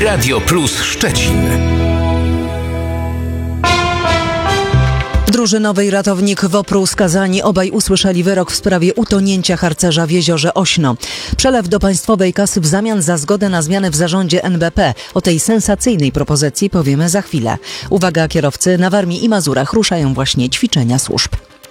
Radio Plus Szczecin. W drużynowej ratownik Wopru skazani obaj usłyszeli wyrok w sprawie utonięcia harcerza w jeziorze Ośno. Przelew do państwowej kasy w zamian za zgodę na zmiany w zarządzie NBP. O tej sensacyjnej propozycji powiemy za chwilę. Uwaga kierowcy, na Warmii i Mazurach ruszają właśnie ćwiczenia służb.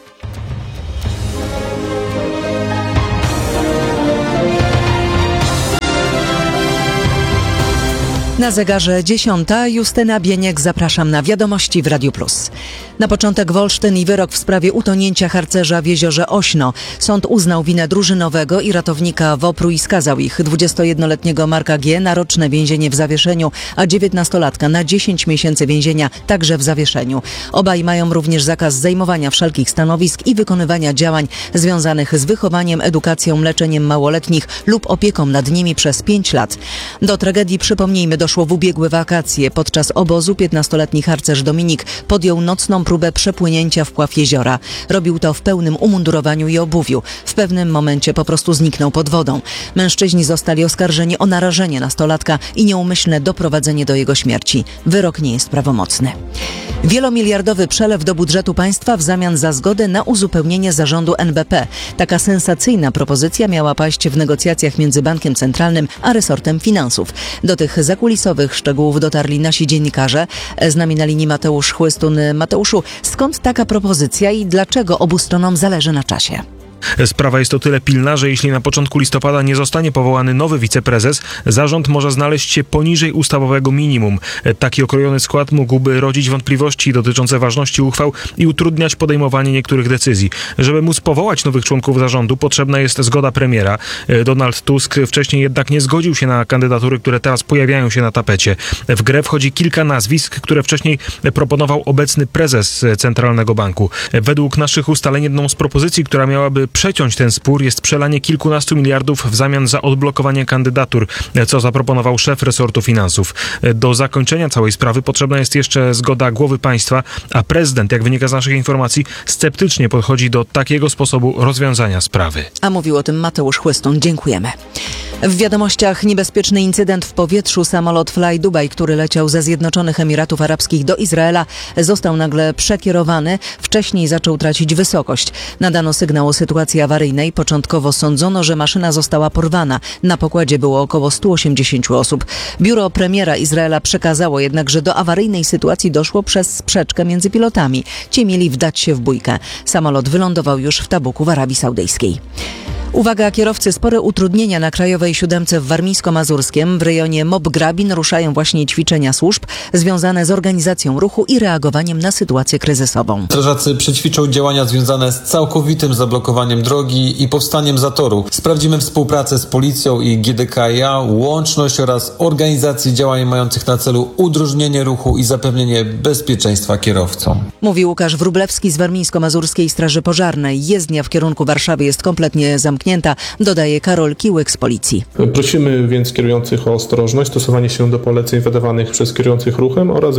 Na zegarze 10. Justyna Bieniek, zapraszam na wiadomości w Radiu Plus. Na początek Wolsztyn i wyrok w sprawie utonięcia harcerza w jeziorze Ośno. Sąd uznał winę drużynowego i ratownika Wopru i skazał ich, 21-letniego Marka G. na roczne więzienie w zawieszeniu, a 19-latka na 10 miesięcy więzienia także w zawieszeniu. Obaj mają również zakaz zajmowania wszelkich stanowisk i wykonywania działań związanych z wychowaniem, edukacją, leczeniem małoletnich lub opieką nad nimi przez 5 lat. Do tragedii, przypomnijmy, doszło w ubiegłe wakacje. Podczas obozu 15-letni harcerz Dominik podjął nocną próbę przepłynięcia wpław jeziora. Robił to w pełnym umundurowaniu i obuwiu. W pewnym momencie po prostu zniknął pod wodą. Mężczyźni zostali oskarżeni o narażenie nastolatka i nieumyślne doprowadzenie do jego śmierci. Wyrok nie jest prawomocny. Wielomiliardowy przelew do budżetu państwa w zamian za zgodę na uzupełnienie zarządu NBP. Taka sensacyjna propozycja miała paść w negocjacjach między Bankiem Centralnym a resortem finansów. Do tych zakulisowych szczegółów dotarli nasi dziennikarze. Z nami na linii Mateusz Chłystun. Mateuszu, skąd taka propozycja i dlaczego obu stronom zależy na czasie? Sprawa jest o tyle pilna, że jeśli na początku listopada nie zostanie powołany nowy wiceprezes, zarząd może znaleźć się poniżej ustawowego minimum. Taki okrojony skład mógłby rodzić wątpliwości dotyczące ważności uchwał i utrudniać podejmowanie niektórych decyzji. Żeby móc powołać nowych członków zarządu, potrzebna jest zgoda premiera. Donald Tusk wcześniej jednak nie zgodził się na kandydatury, które teraz pojawiają się na tapecie. W grę wchodzi kilka nazwisk, które wcześniej proponował obecny prezes Centralnego Banku. Według naszych ustaleń jedną z propozycji, która miałaby przeciąć ten spór, jest przelanie kilkunastu miliardów w zamian za odblokowanie kandydatur, co zaproponował szef resortu finansów. Do zakończenia całej sprawy potrzebna jest jeszcze zgoda głowy państwa, a prezydent, jak wynika z naszych informacji, sceptycznie podchodzi do takiego sposobu rozwiązania sprawy. A mówił o tym Mateusz Chłystun. Dziękujemy. W wiadomościach niebezpieczny incydent w powietrzu. Samolot Fly Dubai, który leciał ze Zjednoczonych Emiratów Arabskich do Izraela, został nagle przekierowany. Wcześniej zaczął tracić wysokość. Nadano sygnał o sytuacji awaryjnej. Początkowo sądzono, że maszyna została porwana. Na pokładzie było około 180 osób. Biuro premiera Izraela przekazało jednak, że do awaryjnej sytuacji doszło przez sprzeczkę między pilotami. Ci mieli wdać się w bójkę. Samolot wylądował już w Tabuku w Arabii Saudyjskiej. Uwaga kierowcy, spore utrudnienia na Krajowej 7 w Warmińsko-Mazurskiem. W rejonie Mob-Grabin ruszają właśnie ćwiczenia służb związane z organizacją ruchu i reagowaniem na sytuację kryzysową. Strażacy przećwiczą działania związane z całkowitym zablokowaniem drogi i powstaniem zatoru. Sprawdzimy współpracę z policją i GDKiA, łączność oraz organizację działań mających na celu udrożnienie ruchu i zapewnienie bezpieczeństwa kierowcom. Mówi Łukasz Wróblewski z Warmińsko-Mazurskiej Straży Pożarnej. Jezdnia w kierunku Warszawy jest kompletnie zamknięta, dodaje Karol Kiłyk z policji. Prosimy więc kierujących o ostrożność, stosowanie się do poleceń wydawanych przez kierujących ruchem oraz